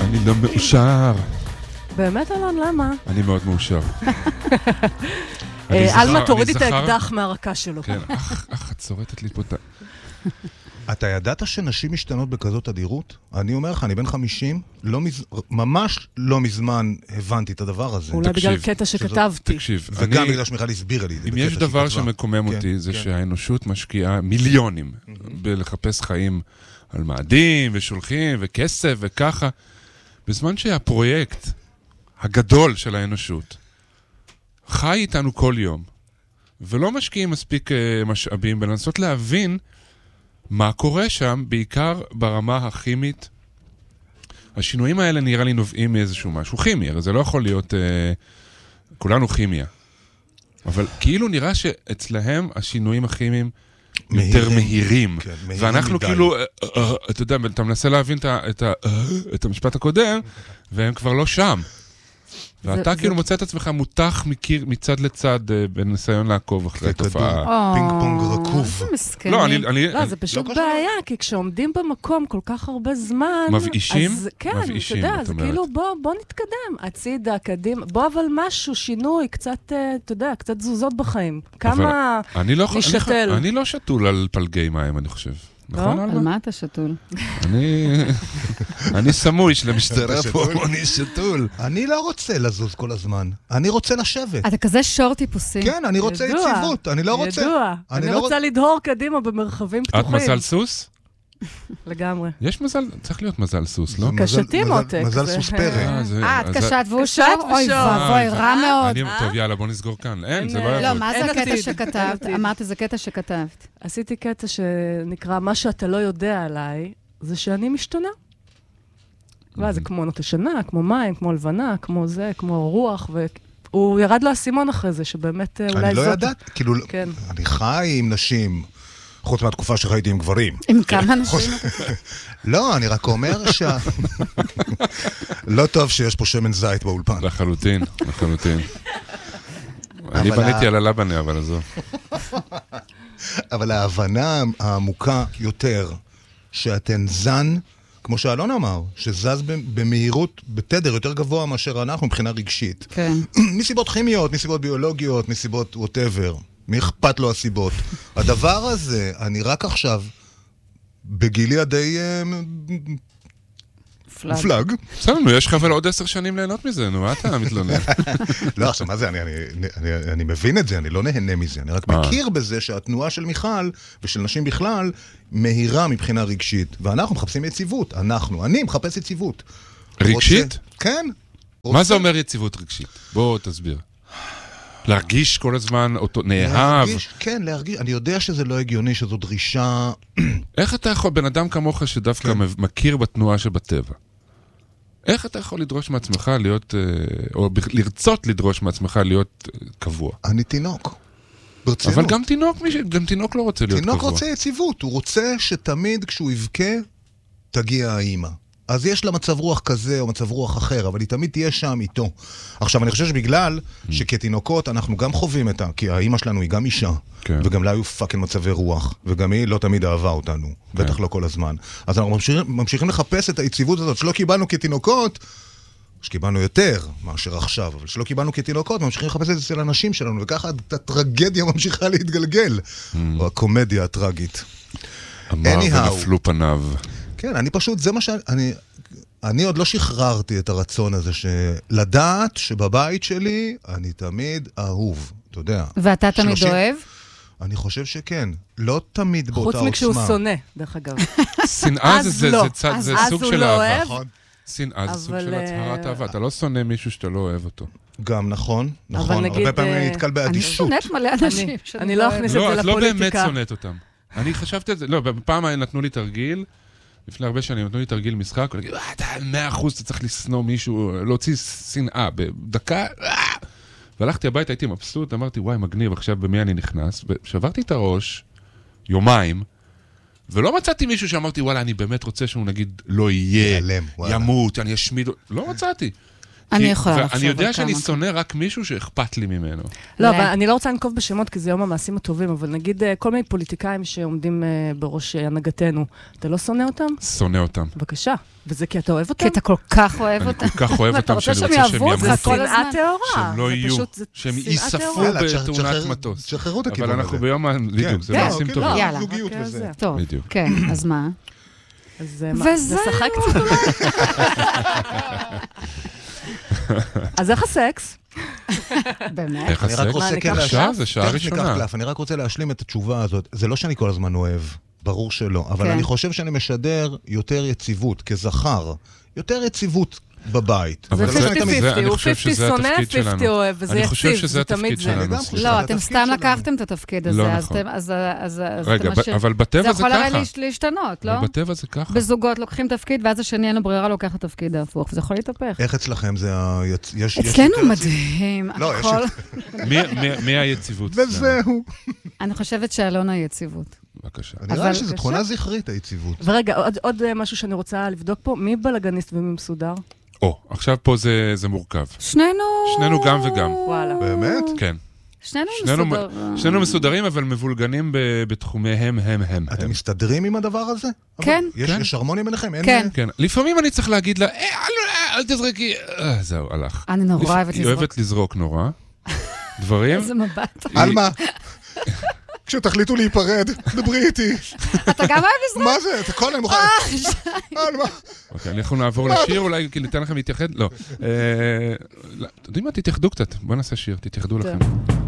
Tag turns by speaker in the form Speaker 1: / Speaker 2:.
Speaker 1: אני לא מאושר.
Speaker 2: באמת, אלון, למה?
Speaker 1: אני מאוד מאושר.
Speaker 2: אלמה, תורידי את האקדח מהרקה שלו.
Speaker 1: כן, את צורטת לי פה את...
Speaker 3: אתה ידעת שנשים משתנות בכזאת תדירות? אני אומר לך, אני בן 50, ממש לא מזמן הבנתי את הדבר הזה.
Speaker 2: אולי בגלל קטע שכתבתי.
Speaker 1: תקשיב,
Speaker 3: וגם בגלל שמיכל הסבירה לי.
Speaker 1: אם יש דבר שמקומם אותי, זה שהאנושות משקיעה מיליונים בלחפש חיים על מאדים ושולחים וכסף וככה, בזמן שהפרויקט הגדול של האנושות חי איתנו כל יום, ולא משקיעים מספיק משאבים בלנסות להבין מה קורה שם, בעיקר ברמה הכימית. השינויים האלה נראה לי נובעים מאיזשהו משהו כימי, הרי זה לא יכול להיות, כולנו כימיה. אבל כאילו נראה שאצלהם השינויים הכימיים יותר מהירים.
Speaker 3: כן,
Speaker 1: ואנחנו כאילו, אתה יודע, אתה מנסה להבין את המשפט הקודם, והם כבר לא שם. ואתה כאילו מוצא את עצמך מותח מצד לצד בניסיון לעקוב אחרי תופעה.
Speaker 3: פינג פונג רקוב.
Speaker 2: לא, זה פשוט בעיה, כי כשעומדים במקום כל כך הרבה זמן...
Speaker 1: מבאישים?
Speaker 2: כן, אתה יודע, זה כאילו בוא נתקדם, הצידה, קדימה, בוא אבל משהו, שינוי, קצת, אתה יודע, קצת תזוזות בחיים. כמה נשתל.
Speaker 1: אני לא שתול על פלגי מים, אני חושב. נכון,
Speaker 4: על מה אתה שתול?
Speaker 1: אני סמוי של המשטרה פה, אני שתול.
Speaker 3: אני לא רוצה לזוז כל הזמן, אני רוצה לשבת.
Speaker 4: אתה כזה שור טיפוסי.
Speaker 3: כן, אני רוצה יציבות, אני לא רוצה.
Speaker 2: ידוע, אני רוצה לדהור קדימה במרחבים פתוחים.
Speaker 1: את מזל סוס?
Speaker 2: לגמרי.
Speaker 1: יש מזל, צריך להיות מזל סוס, לא?
Speaker 2: קשתי מותק.
Speaker 3: מזל סוס פרא.
Speaker 4: את קשת והוא שור? אוי ואבוי, רע מאוד.
Speaker 1: טוב, יאללה, בוא נסגור כאן. אין, זה לא יעבוד.
Speaker 4: לא, מה זה הקטע שכתבת? אמרת, זה קטע שכתבת.
Speaker 2: עשיתי קטע שנקרא, מה שאתה לא יודע עליי, זה שאני משתנה. וזה כמו עונות השנה, כמו מים, כמו לבנה, כמו זה, כמו רוח, והוא ירד לו הסימון אחרי זה, שבאמת אולי זאת...
Speaker 3: אני לא ידעת, כאילו, אני חי עם נשים... חוץ מהתקופה שחייתי עם גברים.
Speaker 4: עם כמה אנשים?
Speaker 3: לא, אני רק אומר לא טוב שיש פה שמן זית באולפן.
Speaker 1: לחלוטין. אני בניתי על הלבנה, אבל זו.
Speaker 3: אבל ההבנה העמוקה יותר, שאתן זן, כמו שאלון אמר, שזז במהירות, בתדר יותר גבוה מאשר אנחנו מבחינה רגשית.
Speaker 4: כן.
Speaker 3: מסיבות כימיות, מסיבות ביולוגיות, מסיבות whatever. מי אכפת לו הסיבות? הדבר הזה, אני רק עכשיו, בגילי הדי פלאג.
Speaker 1: בסדר, יש לך אבל עוד 10 שנים ליהנות מזה, נו, מה אתה מתלונן?
Speaker 3: לא, עכשיו, מה זה? אני מבין את זה, אני לא נהנה מזה, אני רק מכיר בזה שהתנועה של מיכל ושל נשים בכלל מהירה מבחינה רגשית, ואנחנו מחפשים יציבות, אני מחפש יציבות.
Speaker 1: רגשית?
Speaker 3: כן.
Speaker 1: מה זה אומר יציבות רגשית? בוא תסביר. להרגיש כל הזמן אותו נאהב.
Speaker 3: כן, להרגיש. אני יודע שזה לא הגיוני, שזו דרישה...
Speaker 1: איך אתה יכול, בן אדם כמוך שדווקא מכיר בתנועה שבטבע, איך אתה יכול לדרוש מעצמך להיות, או לרצות לדרוש מעצמך להיות קבוע?
Speaker 3: אני תינוק. ברצינות.
Speaker 1: אבל גם תינוק לא רוצה להיות קבוע.
Speaker 3: תינוק רוצה יציבות, הוא רוצה שתמיד כשהוא יבכה, תגיע האמא. אז יש לה מצב רוח כזה או מצב רוח אחר, אבל היא תמיד תהיה שם איתו. עכשיו, אני חושב שבגלל שכתינוקות אנחנו גם חווים את כי האמא שלנו היא גם אישה, וגם לה היו פאקינג מצבי רוח, וגם היא לא תמיד אהבה אותנו, בטח לא כל הזמן. אז אנחנו ממשיכים לחפש את היציבות הזאת, שלא קיבלנו כתינוקות, שקיבלנו יותר מאשר עכשיו, אבל שלא קיבלנו כתינוקות, ממשיכים לחפש את זה אצל האנשים שלנו, וככה הטרגדיה ממשיכה להתגלגל, או הקומדיה הטרגית.
Speaker 1: אמר ונפלו פניו.
Speaker 3: כן, אני פשוט, זה מה אני עוד לא שחררתי את הרצון הזה, לדעת שבבית שלי אני תמיד אהוב, אתה יודע.
Speaker 4: ואתה תמיד אוהב?
Speaker 3: אני חושב שכן, לא תמיד באותה עוצמה.
Speaker 2: חוץ מכשהוא שונא, דרך אגב.
Speaker 1: שנאה זה סוג של אהבה. שנאה זה סוג של
Speaker 2: אבל,
Speaker 1: הצהרת אהבה. אתה לא שונא מישהו שאתה לא אוהב אותו.
Speaker 3: גם נכון. הרבה פעמים אני נתקל באדישות.
Speaker 4: אני שונאת מלא אנשים.
Speaker 2: אני לא אכניס את זה לפוליטיקה.
Speaker 1: לא, את לא באמת שונאת אותם. אני חשבתי את זה, לא, בפעם נתנו לי תרגיל, לפני הרבה שנים נתנו לי תרגיל משחק, ולהגיד, אתה 100% אתה צריך לסנוע מישהו, להוציא שנאה, בדקה, והלכתי הביתה, הייתי מבסוט, אמרתי, וואי, מגניב, עכשיו במי אני נכנס, ושברתי את הראש, יומיים, ולא מצאתי מישהו שאמרתי, וואלה, אני באמת רוצה שהוא נגיד לא יהיה, ימות, אני אשמיד, לא מצאתי.
Speaker 4: אני יכולה לחשוב על
Speaker 1: ואני יודע
Speaker 4: כמה.
Speaker 1: שאני שונא רק מישהו שאכפת לי ממנו.
Speaker 2: לא, אבל אני לא רוצה לנקוב בשמות, כי זה יום המעשים הטובים, אבל נגיד כל מיני פוליטיקאים שעומדים בראש הנהגתנו, אתה לא שונא אותם?
Speaker 1: שונא אותם.
Speaker 2: בבקשה. וזה כי אתה אוהב אותם?
Speaker 4: כי אתה כל כך אוהב
Speaker 1: אני
Speaker 4: אותם.
Speaker 1: כל כך אוהב אותם, שאני רוצה שהם ימותו.
Speaker 2: זה שנאה טהורה.
Speaker 1: שהם לא יהיו, שהם ייספו בתאונת מטוס.
Speaker 3: תשחררו את הכיוון
Speaker 1: אבל
Speaker 3: הזה.
Speaker 1: אנחנו ביום, בדיוק, זה מעשים טובים.
Speaker 4: יאללה.
Speaker 3: זוגיות וזה.
Speaker 4: טוב,
Speaker 1: בדיוק.
Speaker 4: כן, אז מה?
Speaker 2: וזה שחק קצת אולי. אז איך הסקס?
Speaker 4: באמת?
Speaker 1: איך
Speaker 3: אני רק
Speaker 1: הסקס?
Speaker 3: רוצה כן
Speaker 1: עכשיו, זה שעה ראשונה.
Speaker 3: אני רק רוצה להשלים את התשובה הזאת. זה לא שאני כל הזמן אוהב, ברור שלא, אבל
Speaker 4: כן.
Speaker 3: אני חושב שאני משדר יותר יציבות, כזכר, יותר יציבות בבית.
Speaker 1: אבל
Speaker 2: זה
Speaker 1: זה-
Speaker 2: 50-50, הוא
Speaker 1: חושב
Speaker 2: 50
Speaker 1: שזה
Speaker 2: שונא,
Speaker 1: התפקיד
Speaker 2: 50
Speaker 1: שלנו.
Speaker 2: אוהב, וזה
Speaker 1: אני חושב
Speaker 2: יציב,
Speaker 1: שזה
Speaker 2: זה תמיד
Speaker 1: התפקיד
Speaker 2: זה.
Speaker 1: שלנו.
Speaker 3: אני גם חושב.
Speaker 4: לא,
Speaker 3: זה
Speaker 4: אתם
Speaker 3: התפקיד
Speaker 4: סתם
Speaker 3: שלנו.
Speaker 4: לקחתם את התפקיד הזה,
Speaker 1: לא
Speaker 4: אז
Speaker 1: נכון.
Speaker 4: אתם, אז
Speaker 1: רגע,
Speaker 4: אתם
Speaker 1: אבל בטבע
Speaker 4: זה
Speaker 1: זה
Speaker 4: יכול הרי
Speaker 1: ככה.
Speaker 4: להשתנות, לא?
Speaker 1: אבל בטבע זה ככה.
Speaker 4: בזוגות לוקחים תפקיד, ואז השני אין לו ברירה, לוקח את התפקיד ההפוך, וזה יכול להתהפך.
Speaker 3: איך אצלכם זה יש
Speaker 4: אצלנו
Speaker 3: יותר
Speaker 4: מדהים,
Speaker 3: לא, יש
Speaker 4: הכל.
Speaker 1: מי היציבות?
Speaker 3: וזהו.
Speaker 4: אני חושבת שאלונה היא יציבות.
Speaker 1: בבקשה.
Speaker 3: נראה
Speaker 4: אבל
Speaker 3: לי שזו
Speaker 4: קשה.
Speaker 3: תכונה זכרית, היציבות.
Speaker 2: ורגע, עוד משהו שאני רוצה לבדוק פה, מי בלגניסט ומי מסודר?
Speaker 1: או, עכשיו פה זה מורכב.
Speaker 4: שנינו
Speaker 1: גם וגם.
Speaker 2: וואלה.
Speaker 3: באמת?
Speaker 1: כן.
Speaker 4: שנינו
Speaker 1: שנינו מסודרים, אבל מבולגנים בתחומיהם הם.
Speaker 3: אתם מסתדרים עם הדבר הזה?
Speaker 4: כן.
Speaker 3: יש הרמוניה ביניכם? אין-
Speaker 4: כן.
Speaker 1: כן. לפעמים אני צריך להגיד לה, אל תזרקי. זהו, הלך.
Speaker 4: אני נורא אוהבת
Speaker 1: היא
Speaker 4: לזרוק.
Speaker 1: אוהבת לזרוק נורא. דברים.
Speaker 4: איזה מבט.
Speaker 3: אלמה, כשתחליטו להיפרד, דברי איתי.
Speaker 4: אתה גם אוהב לזרוק?
Speaker 3: מה זה? את הכל אני מוכן. אלמה.
Speaker 1: אוקיי, אנחנו נעבור לשיר, אולי ניתן לכם להתייחד? לא. אתם יודעים מה? תתייחדו קצת. בואו נעשה שיר, תתייחדו לכם.